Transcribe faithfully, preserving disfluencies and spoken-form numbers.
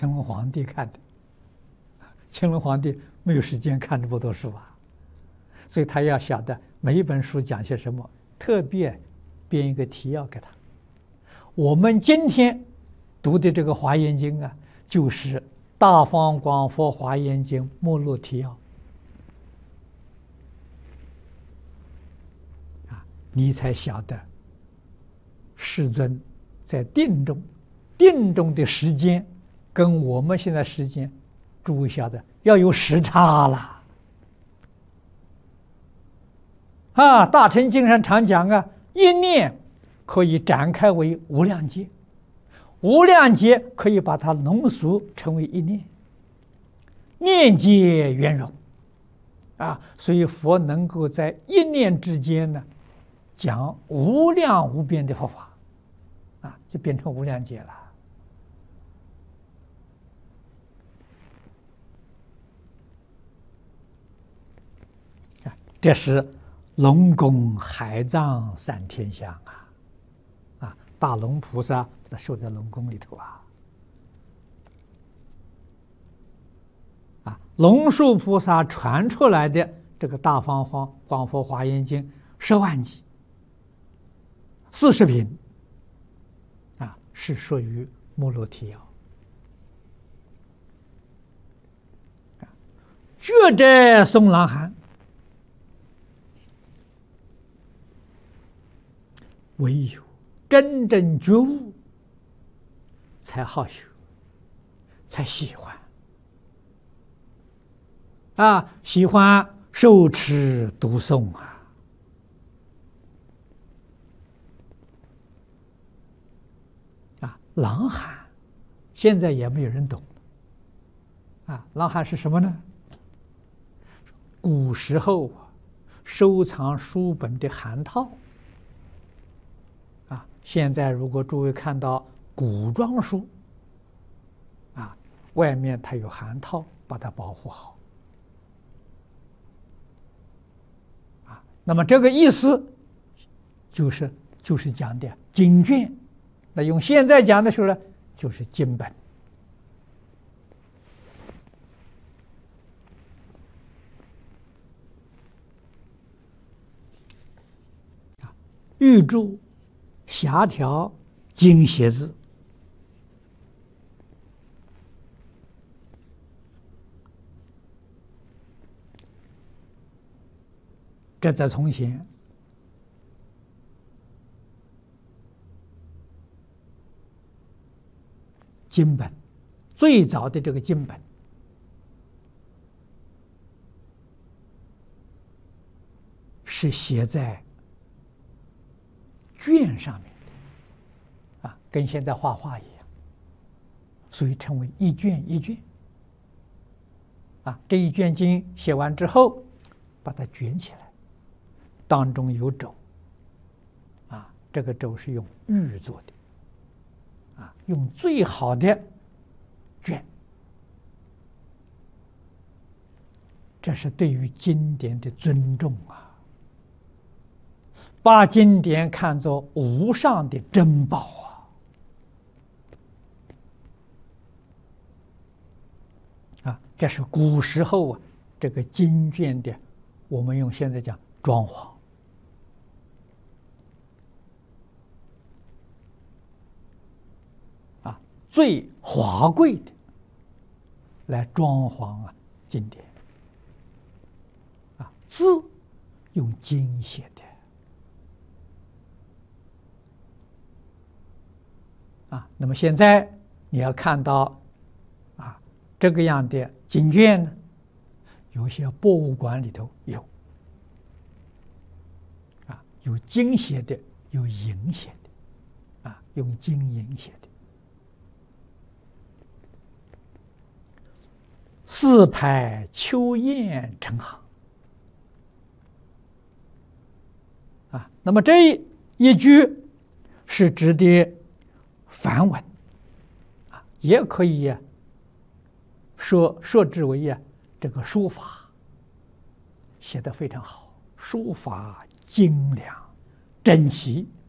乾隆皇帝看的。乾隆皇帝没有时间看这么多书啊，所以他要晓得每一本书讲些什么，特别编一个提要给他。我们今天读的这个《华严经》啊，就是《大方广佛华严经》目录提要啊，你才晓得世尊在定中，定中的时间跟我们现在时间，诸位晓得要有时差了啊！大乘经上常讲啊，一念可以展开为无量劫，无量劫可以把它浓缩成为一念，念皆圆融啊！所以佛能够在一念之间呢，讲无量无边的佛法啊，就变成无量劫了。这是龙宫海藏三天香啊！啊，大龙菩萨他收在龙宫里头啊！啊，龙树菩萨传出来的这个《大方广佛华严经》十万集，四十品啊，是属于目录提要。觉者诵朗含。唯有真正觉悟，才好学，才喜欢啊！喜欢受持读诵啊！啊，朗含现在也没有人懂啊！朗含是什么呢？古时候收藏书本的函套。现在如果诸位看到古装书啊，外面它有函套把它保护好啊，那么这个意思就是就是讲的经卷，那用现在讲的时候呢，就是经本啊，预注狭条经写字，这在从前经本最早的这个经本是写在卷上面的啊，跟现在画画一样，所以称为一卷一卷啊。这一卷经写完之后，把它卷起来，当中有轴啊，这个轴是用玉做的啊，用最好的卷，这是对于经典的尊重啊。把经典看作无上的珍宝啊！啊，这是古时候啊，这个经卷的，我们用现在讲装潢啊，最华贵的来装潢啊经典啊，字用金写的。啊，那么现在你要看到，啊，这个样的经卷呢，有些博物馆里头有，啊，有金写的，有银写的，啊，用金银写的。四排秋雁成行，啊，那么这一句是指的梵文啊，也可以呀、啊、说说之为呀、啊、这个书法写得非常好，书法精良、整齐